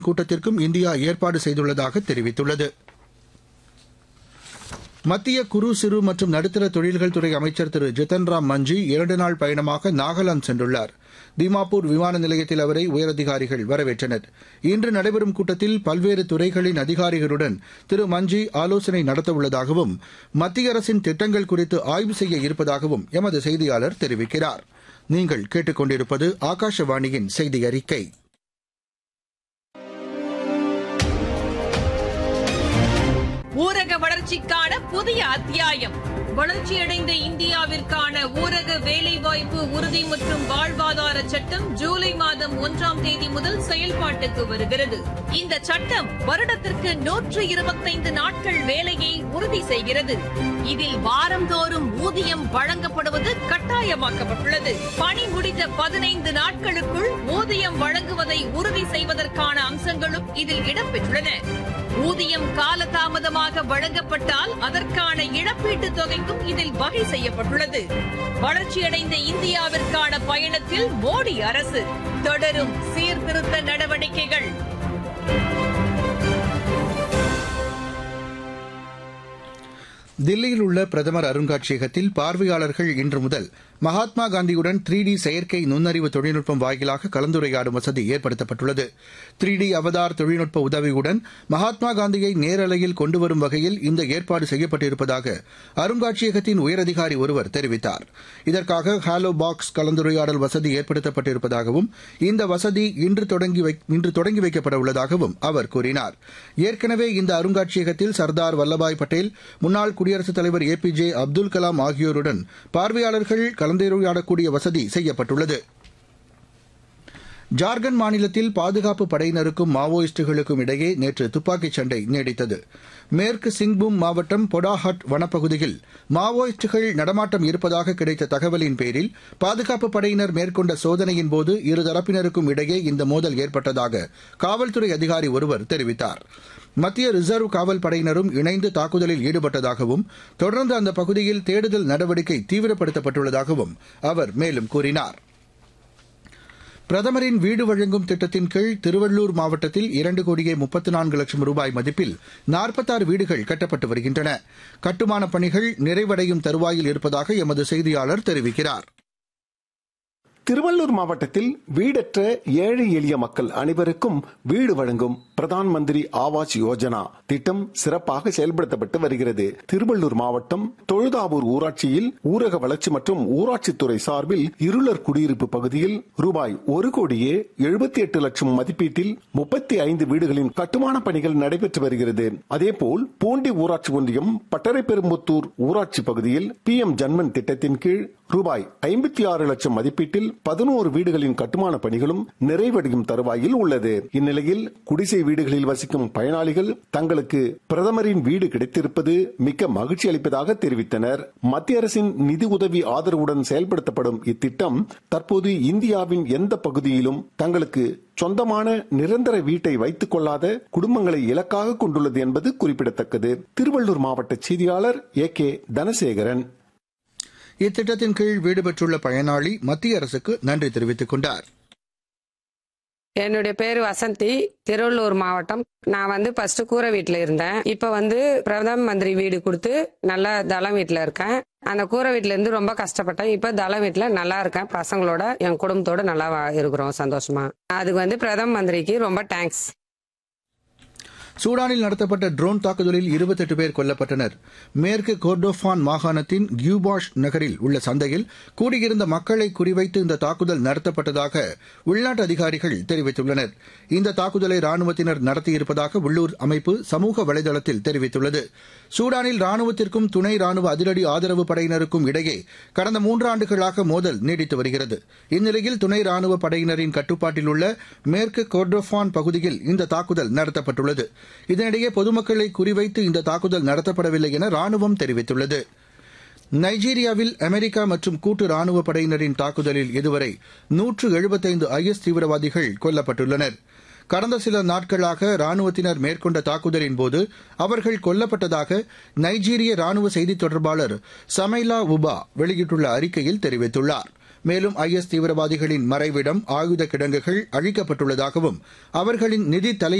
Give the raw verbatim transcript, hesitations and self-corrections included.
கூட்டத்திற்கும் India ஏற்பாடு செய்துள்ளதாக தெரிவித்துள்ளது. மத்திய குறு சிறு மற்றும் நடுத்தர தொழில்கள் துறை அமைச்சர் திரு ஜித்தன் ராம் மஞ்சி இரண்டு நாள் பயணமாக நாகாலாந்து சென்றுள்ளார். தீமாப்பூர் விமான நிலையத்தில் அவரை உயரதிகாரிகள் வரவேற்றனர். இன்று நடைபெறும் கூட்டத்தில் பல்வேறு துறைகளின் அதிகாரிகளுடன் திரு மஞ்சி ஆலோசனை நடத்தவுள்ளதாகவும் மத்திய அரசின் திட்டங்கள் குறித்து ஆய்வு செய்ய இருப்பதாகவும் எமது செய்தியாளர் தெரிவிக்கிறார். நீங்கள் கேட்டுக் கொண்டிருப்பது ஆகாஷவாணியின் செய்தி அறிக்கை. ஊரக வளர்ச்சிக்கான புதிய அத்தியாயம். வளர்ச்சியடைந்த இந்தியாவிற்கான ஊரக வேலைவாய்ப்பு உறுதி மற்றும் வாழ்வாதார சட்டம் ஜூலை மாதம் ஒன்றாம் தேதி முதல் செயல்பாட்டுக்கு வருகிறது. இந்த சட்டம் வருடத்திற்கு நூற்று இருபத்தைந்து நாட்கள் வேலையை உறுதி செய்கிறது. இதில் வாரந்தோறும் ஊதியம் வழங்கப்படுவது கட்டாயமாக்கப்பட்டுள்ளது. பணி முடிந்த பதினைந்து நாட்களுக்குள் ஊதியம் வழங்குவதை உறுதி செய்வதற்கான அம்சங்களும் இதில் இடம்பெற்றுள்ளன. ஊதியம் காலதாமதமாக வழங்கப்பட்டால் அதற்கான இழப்பீட்டுத் தொகைக்கும் இதில் வகை செய்யப்பட்டுள்ளது. வளர்ச்சியடைந்த இந்தியாவிற்கான பயணத்தில் மோடி அரசு தொடரும் சீர்திருத்த நடவடிக்கைகள். தில்லியில் உள்ள பிரதமர் அருங்காட்சியகத்தில் பார்வையாளர்கள் இன்று முதல் மகாத்மா காந்தியுடன் த்ரீ டி செயற்கை நுண்ணறிவு தொழில்நுட்பம் வாயிலாக கலந்துரையாடும் வசதி ஏற்படுத்தப்பட்டுள்ளது. த்ரீ டி அவதார் தொழில்நுட்ப உதவியுடன் மகாத்மா காந்தியை நேரலையில் கொண்டுவரும் வகையில் இந்த ஏற்பாடு செய்யப்பட்டிருப்பதாக அருங்காட்சியகத்தின் உயரதிகாரி ஒருவர் தெரிவித்தார். இதற்காக ஹாலோ பாக்ஸ் கலந்துரையாடல் வசதி ஏற்படுத்தப்பட்டிருப்பதாகவும் இந்த வசதி இன்று தொடங்கி இன்று தொடங்கி வைக்கப்பட உள்ளதாகவும் அவர் கூறினார். ஏற்கனவே இந்த அருங்காட்சியகத்தில் சர்தார் வல்லபாய் பட்டேல், முன்னாள் குடியரசுத் தலைவர் ஏ பி ஜே அப்துல் கலாம் ஆகியோருடன் பார்வையாளர்கள் கலந்துரையாடக்கூடிய வசதி செய்யப்பட்டுள்ளது. ஜார்க்கண்ட் மாநிலத்தில் பாதுகாப்பு படையினருக்கும் மாவோயிஸ்டுகளுக்கும் இடையே நேற்று துப்பாக்கிச் சண்டை நீடித்தது. மேற்கு சிங்பூம் மாவட்டம் பொடாஹட் வனப்பகுதியில் மாவோயிஸ்டுகள் நடமாட்டம் இருப்பதாக கிடைத்த தகவலின் பேரில் பாதுகாப்பு படையினர் மேற்கொண்ட சோதனையின்போது இருதரப்பினருக்கும் இடையே இந்த மோதல் ஏற்பட்டதாக காவல்துறை அதிகாரி ஒருவர் தெரிவித்தார். மத்திய ரிசர்வ் காவல் படையினரும் இணைந்து தாக்குதலில் ஈடுபட்டதாகவும் தொடர்ந்து அந்த பகுதியில் தேடுதல் நடவடிக்கை தீவிரப்படுத்தப்பட்டுள்ளதாகவும் அவர் மேலும் கூறினார். பிரதமரின் வீடு வழங்கும் திட்டத்தின் கீழ் திருவள்ளூர் மாவட்டத்தில் இரண்டு கோடியே முப்பத்து நான்கு லட்சம் ரூபாய் மதிப்பில் நாற்பத்தாறு வீடுகள் கட்டப்பட்டு வருகின்றன. கட்டுமானப் பணிகள் நிறைவடையும் தருவாயில் இருப்பதாக எமது செய்தியாளர் தெரிவிக்கிறார். திருவள்ளூர் மாவட்டத்தில் வீடற்ற ஏழை எளிய மக்கள் அனைவருக்கும் வீடு வழங்கும் பிரதான் மந்திரி ஆவாஸ் யோஜனா திட்டம் சிறப்பாக செயல்படுத்தப்பட்டு வருகிறது. திருவள்ளூர் மாவட்டம் தொழுதாவூர் ஊராட்சியில் ஊரக வளர்ச்சி மற்றும் ஊராட்சித்துறை சார்பில் இருளர் குடியிருப்பு பகுதியில் ரூபாய் ஒரு கோடியே எழுபத்தி எட்டு லட்சம் மதிப்பீட்டில் முப்பத்தி ஐந்து வீடுகளின் கட்டுமான பணிகள் நடைபெற்று வருகிறது. அதேபோல் பூண்டி ஊராட்சி ஒன்றியம் பட்டரைப்பெரும்புத்தூர் ஊராட்சி பகுதியில் பி எம் ஜன்மன் திட்டத்தின் கீழ் ரூபாய் ஐம்பத்தி ஆறு லட்சம் மதிப்பீட்டில் பதினோரு வீடுகளின் கட்டுமான பணிகளும் நிறைவடையும் தருவாயில் உள்ளது. இந்நிலையில் குடிசை வீடுகளில் வசிக்கும் பயனாளிகள் தங்களுக்கு பிரதமரின் வீடு கிடைத்திருப்பது மிக்க மகிழ்ச்சி அளிப்பதாக தெரிவித்தனர். மத்திய அரசின் நிதி உதவி ஆதரவுடன் செயல்படுத்தப்படும் இத்திட்டம் தற்போது இந்தியாவின் எந்த பகுதியிலும் தங்களுக்கு சொந்தமான நிரந்தர வீட்டை வைத்துக் கொள்ளாத குடும்பங்களை இலக்காக கொண்டுள்ளது என்பது குறிப்பிடத்தக்கது. திருவள்ளூர் மாவட்ட செய்தியாளர் ஏ கே தனசேகரன். இத்திட்டத்தின் கீழ் வீடு பெற்றுள்ள பயனாளி மத்திய அரசுக்கு நன்றி தெரிவித்துக் கொண்டார். என்னுடைய பேரு வசந்தி, திருவள்ளூர் மாவட்டம். நான் வந்து ஃபர்ஸ்ட் கூரை வீட்டுல இருந்தேன். இப்ப வந்து பிரதம மந்திரி வீடு கொடுத்து நல்லா தளம் வீட்டுல இருக்கேன். அந்த கூரை வீட்டுல இருந்து ரொம்ப கஷ்டப்பட்டேன். இப்ப தளம் வீட்டுல நல்லா இருக்கேன். பசங்களோட என் குடும்பத்தோட நல்லா இருக்கிறோம் சந்தோஷமா. அதுக்கு வந்து பிரதம மந்திரிக்கு ரொம்ப தேங்க்ஸ். சூடானில் நடத்தப்பட்ட ட்ரோன் தாக்குதலில் இருபத்தெட்டு பேர் கொல்லப்பட்டனர். மேற்கு கோர்டோஃபான் மாகாணத்தின் கியூபாஷ் நகரில் உள்ள சந்தையில் கூடியிருந்த மக்களை குறிவைத்து இந்த தாக்குதல் நடத்தப்பட்டதாக உள்நாட்டு அதிகாரிகள் தெரிவித்துள்ளனர். இந்த தாக்குதலை ராணுவத்தினர் நடத்தியிருப்பதாக உள்ளூர் அமைப்பு சமூக வலைதளத்தில் தெரிவித்துள்ளது. சூடானில் ராணுவத்திற்கும் துணை ராணுவ அதிரடி ஆதரவு படையினருக்கும் இடையே கடந்த மூன்றாண்டுகளாக மோதல் நீடித்து வருகிறது. இந்நிலையில் துணை ராணுவ படையினரின் கட்டுப்பாட்டில் உள்ள மேற்கு கோர்டோஃபான் பகுதியில் இந்த தாக்குதல் நடத்தப்பட்டுள்ளது. இதனிடையே பொதுமக்களை குறிவைத்து இந்த தாக்குதல் நடத்தப்படவில்லை என ராணுவம் தெரிவித்துள்ளது. நைஜீரியாவில் அமெரிக்கா மற்றும் கூட்டு ராணுவ படையினரின் தாக்குதலில் இதுவரை நூற்று எழுபத்தைந்து ஐ எஸ் தீவிரவாதிகள் கொல்லப்பட்டுள்ளனர். கடந்த சில நாட்களாக ராணுவத்தினர் மேற்கொண்ட தாக்குதலின்போது அவர்கள் கொல்லப்பட்டதாக நைஜீரிய ராணுவ செய்தித் தொடர்பாளர் சமைலா உபா வெளியிட்டுள்ள அறிக்கையில் தெரிவித்துள்ளார். மேலும் ஐஎஸ் தீவிரவாதிகளின் மறைவிடம் ஆயுத கிடங்குகள் அழிக்கப்பட்டுள்ளதாகவும் அவர்களின் நிதி தலை